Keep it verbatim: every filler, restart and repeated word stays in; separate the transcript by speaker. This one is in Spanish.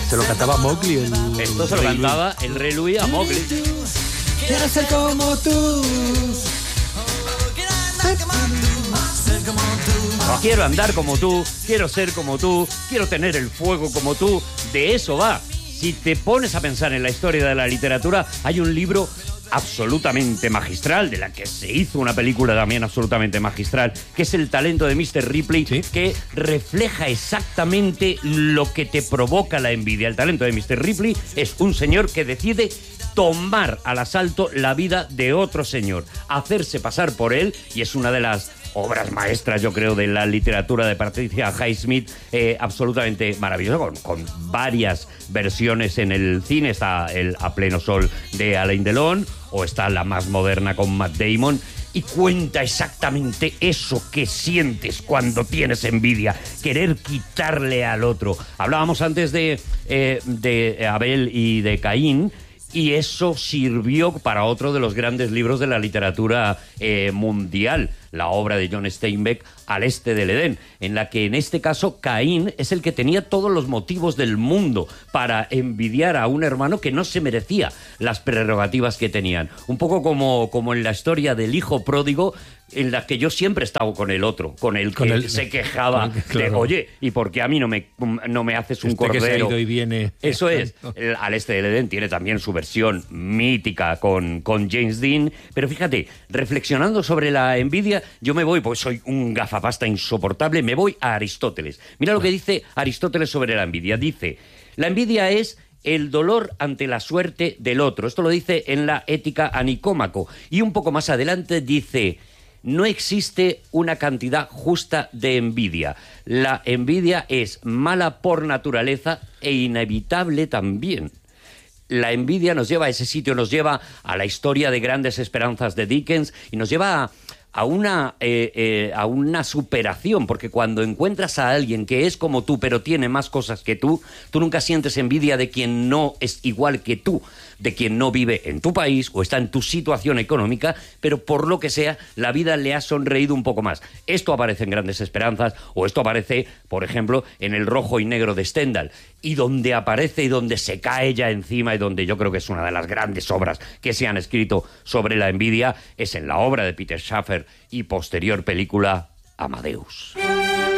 Speaker 1: Se lo cantaba Mowgli. El,
Speaker 2: Esto se lo cantaba el Rey Luis a Mowgli.
Speaker 1: Quiero ser como tú.
Speaker 2: Quiero andar como tú, quiero ser como tú, quiero tener el fuego como tú. De eso va. Si te pones a pensar en la historia de la literatura, hay un libro absolutamente magistral, de la que se hizo una película también absolutamente magistral, que es El talento de mister Ripley, ¿sí? Que refleja exactamente lo que te provoca la envidia. El talento de mister Ripley es un señor que decide tomar al asalto la vida de otro señor, hacerse pasar por él, y es una de las obras maestras, yo creo, de la literatura de Patricia Highsmith, eh, absolutamente maravillosa, con, con varias versiones en el cine. Está el A pleno sol de Alain Delon, o está la más moderna con Matt Damon, y cuenta exactamente eso que sientes cuando tienes envidia, querer quitarle al otro. Hablábamos antes de, eh, de Abel y de Caín, y eso sirvió para otro de los grandes libros de la literatura eh, mundial, la obra de John Steinbeck, Al este del Edén, en la que en este caso Caín es el que tenía todos los motivos del mundo para envidiar a un hermano que no se merecía las prerrogativas que tenían. Un poco como, como en la historia del hijo pródigo, en la que yo siempre he estado con el otro, con el que con el, se quejaba con, claro. de, oye, ¿y por qué a mí no me, no me haces un
Speaker 1: este
Speaker 2: cordero?
Speaker 1: Que se ha ido y viene.
Speaker 2: Eso es. El, Al este del Edén tiene también su versión mítica con, con James Dean, pero fíjate, reflexionando sobre la envidia, yo me voy, pues soy un gafapasta insoportable, me voy a Aristóteles. Mira lo que dice Aristóteles sobre la envidia. Dice, la envidia es el dolor ante la suerte del otro. Esto lo dice en la Ética a Nicómaco. Y un poco más adelante dice, no existe una cantidad justa de envidia. La envidia es mala por naturaleza e inevitable también. La envidia nos lleva a ese sitio, nos lleva a la historia de Grandes Esperanzas de Dickens, y nos lleva a, a, una, eh, eh, a una superación, porque cuando encuentras a alguien que es como tú, pero tiene más cosas que tú, tú nunca sientes envidia de quien no es igual que tú, de quien no vive en tu país o está en tu situación económica, pero por lo que sea, la vida le ha sonreído un poco más. Esto aparece en Grandes Esperanzas, o esto aparece, por ejemplo, en El rojo y negro de Stendhal. Y donde aparece y donde se cae ya encima, y donde yo creo que es una de las grandes obras que se han escrito sobre la envidia, es en la obra de Peter Shaffer y posterior película Amadeus.